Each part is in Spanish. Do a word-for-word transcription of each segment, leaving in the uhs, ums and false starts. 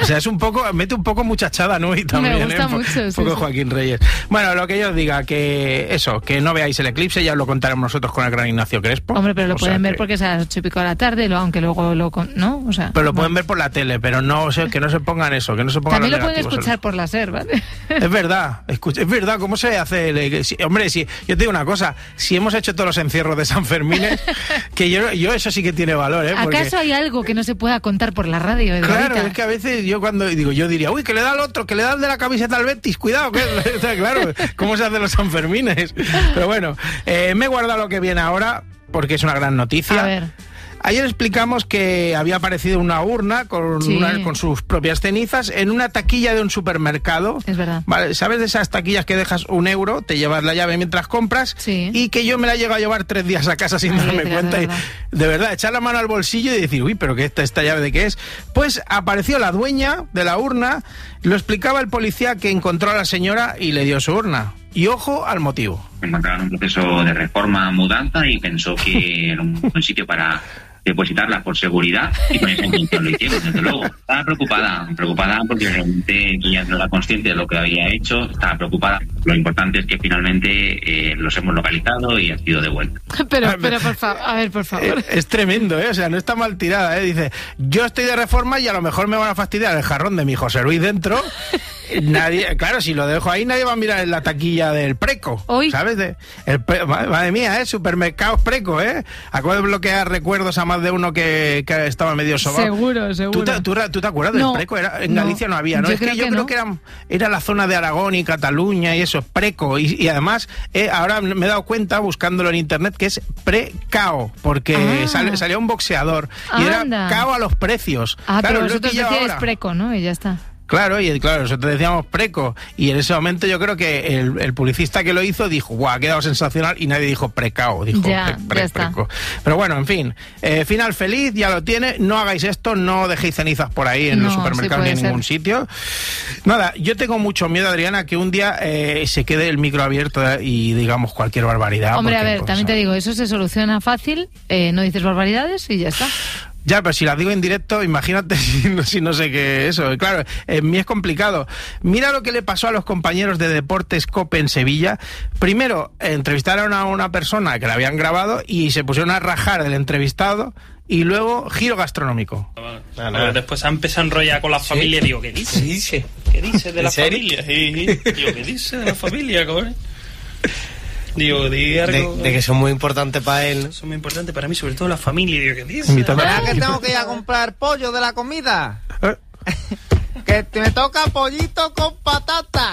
sea, es un poco, mete un poco muchachada Nui también. Me gusta ¿eh? mucho, Un sí, poco sí. Joaquín Reyes. Bueno, lo que yo os diga, que eso, que no veáis el eclipse, ya os lo contaremos nosotros con el gran Ignacio Crespo. Hombre, pero lo O pueden sea ver que... porque es a las ocho y pico de la tarde, lo, aunque luego lo... Con, ¿no? O sea, Pero lo no. pueden ver por la tele, pero no, o sea, que no se pongan eso, que no se pongan También los lo pueden negativos. escuchar por la SER, ¿vale? Es verdad, escucha, es verdad, ¿cómo se hace? El, si, hombre, si, yo te digo una cosa, si hemos hecho todos los encierros de San Fermín, que yo, yo eso sí que tiene valor, ¿eh? Porque, ¿acaso hay algo que no se pueda contar por la radio, Edgarita? claro, es que a veces yo cuando digo, yo diría, uy, que le da al otro, que le da al de la camiseta al Betis, cuidado, que claro, ¿cómo se hacen los Sanfermines? Pero bueno, eh, me he guardado lo que viene ahora, porque es una gran noticia. A ver. Ayer explicamos que había aparecido una urna con, Sí. una, con sus propias cenizas en una taquilla de un supermercado. Es verdad. Vale, ¿sabes de esas taquillas que dejas un euro, te llevas la llave mientras compras? Sí. Y que yo me la he llegado a llevar tres días a casa sin Ay, darme de cuenta. verdad. Y, de verdad, echar la mano al bolsillo y decir, uy, pero ¿qué esta, esta llave de qué es? Pues apareció la dueña de la urna, lo explicaba el policía que encontró a la señora y le dio su urna. Y ojo al motivo. Me encontraba en un proceso de reforma, mudanza y pensó que era un buen sitio para depositarla por seguridad y con esa intención lo hicieron, desde luego. Estaba preocupada, preocupada porque realmente ella no era consciente de lo que había hecho, estaba preocupada. Lo importante es que finalmente eh, los hemos localizado y ha sido devuelto. Pero, pero por favor, a ver, por favor. Eh, es tremendo, ¿eh? O sea, no está mal tirada, ¿eh? Dice, yo estoy de reforma y a lo mejor me van a fastidiar el jarrón de mi José Luis dentro. Nadie, claro, si lo dejo ahí, nadie va a mirar en la taquilla del Preco. Uy. ¿Sabes? De, el, madre mía, ¿eh? Supermercados Preco, ¿eh? Acabo de bloquear recuerdos a más de uno que, que estaba medio sobado. Seguro, seguro. ¿Tú te, tú, tú te acuerdas No, del Preco? Era, en no. Galicia no había, ¿no? Yo es que creo yo que creo no. que era, era la zona de Aragón y Cataluña y eso, Preco. Y, y además, eh, ahora me he dado cuenta, buscándolo en internet, que es Precao, porque Ah. sal, salía un boxeador y Anda. era cao a los precios. Ah, Claro, pero lo he vosotros pillado decíais ahora. Preco, ¿no? Y ya está. Claro, y claro, nosotros decíamos Preco. Y en ese momento yo creo que el, el publicista que lo hizo dijo, guau, ha quedado sensacional, y nadie dijo Precao, dijo Ya, pre, pre, ya está. Preco. Pero bueno, en fin, eh, final feliz, ya lo tiene, no hagáis esto, no dejéis cenizas por ahí en No, los sí supermercados ni puede en ningún ser. sitio. Nada, yo tengo mucho miedo, Adriana, que un día eh, se quede el micro abierto y digamos cualquier barbaridad. Hombre, a porque, ver, pues, también te digo, eso se soluciona fácil, eh, no dices barbaridades y ya está. Ya, pero si las digo en directo, imagínate si no, si no sé qué eso. Claro, en mí es complicado. Mira lo que le pasó a los compañeros de Deportes COPE en Sevilla. Primero, entrevistaron a una persona que la habían grabado y se pusieron a rajar del entrevistado. Y luego, giro gastronómico. Bueno, pero después ha empezado a enrollar con la familia. Digo, ¿qué dice? ¿Qué dice? ¿Qué dice de ¿En la serio? familia? Sí, sí. Digo, ¿qué dice de la familia, cojones? Digo, di algo. De, de que son muy importantes para él, ¿no? Eso es muy importante para mí, sobre todo la familia. Digo, ¿qué dice? Invítame. ¿Verdad que tengo que ir a comprar pollo de la comida? Eh, Que te- me toca pollito con patata.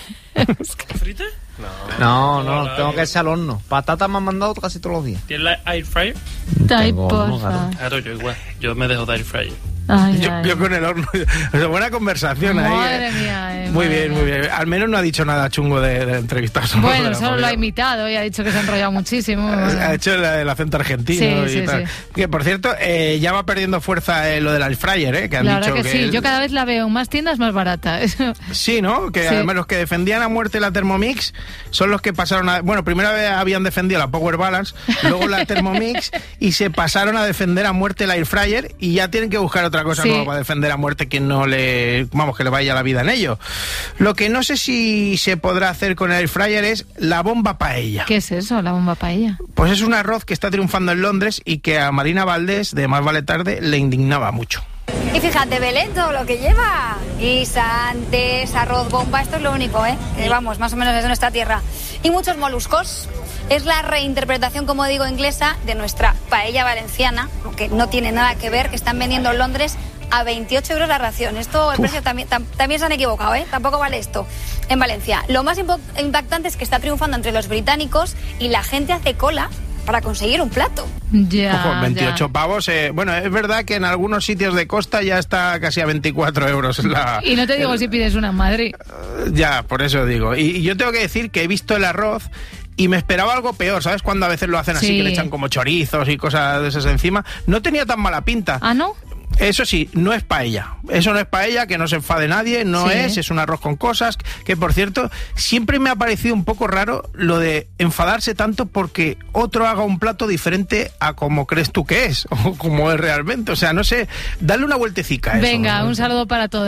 ¿Frita? No, no, no, tengo que echar al horno. Patata me han mandado casi todos los días. ¿Tienes la air fryer? Ay, Tengo horno, porfa. claro. Claro, yo igual. Yo me dejo de air fryer. Ay, Yo, ay. yo con el horno. Pero buena conversación ahí. Madre eh. mía, eh, Muy madre bien, mía. muy bien. Al menos no ha dicho nada chungo de, de entrevistar. Bueno, solo lo ha imitado y ha dicho que se ha enrollado muchísimo. Ha hecho el, el acento argentino Sí, y sí, tal. sí. Que por cierto, eh, ya va perdiendo fuerza eh, lo del air fryer, ¿eh? Que han La dicho verdad que, sí, el- yo cada vez la veo en más tiendas más barata. Eso. Sí, ¿no? Que Sí. además los que defendían a muerte la Thermomix son los que pasaron a... Bueno, primero habían defendido la Power Balance, luego la Thermomix y se pasaron a defender a muerte el air fryer y ya tienen que buscar otra cosa Sí. nueva para defender a muerte que no le... Vamos, que le vaya la vida en ello. Lo que no sé si se podrá hacer con el air fryer es la bomba paella. ¿Qué es eso, la bomba paella? Pues es un arroz que está triunfando en Londres y que a Marina Valdés, de Más Vale Tarde, le indignaba mucho. Y fíjate, Belén, todo lo que lleva. Guisantes, arroz, bomba, esto es lo único, ¿eh? Que vamos, más o menos es de nuestra tierra. Y muchos moluscos. Es la reinterpretación, como digo, inglesa de nuestra paella valenciana, que no tiene nada que ver, que están vendiendo en Londres a veintiocho euros la ración. Esto, el precio también, tam, también se han equivocado, ¿eh? Tampoco vale esto en Valencia. Lo más impo- impactante es que está triunfando entre los británicos y la gente hace cola para conseguir un plato. Ya, Ojo, veintiocho ya. pavos. Eh, bueno, es verdad que en algunos sitios de costa ya está casi a veinticuatro euros la... Y no te digo el- si pides una en Madrid. Ya, por eso digo. Y, y yo tengo que decir que he visto el arroz y me esperaba algo peor, ¿sabes? Cuando a veces lo hacen así, Sí. que le echan como chorizos y cosas de esas encima. No tenía tan mala pinta. ¿Ah, no? Eso sí, no es paella. Eso no es paella, que no se enfade nadie, no Sí. es, es un arroz con cosas, que por cierto, siempre me ha parecido un poco raro lo de enfadarse tanto porque otro haga un plato diferente a como crees tú que es, o como es realmente. O sea, no sé, dale una vueltecica a eso. Venga, un saludo para todos.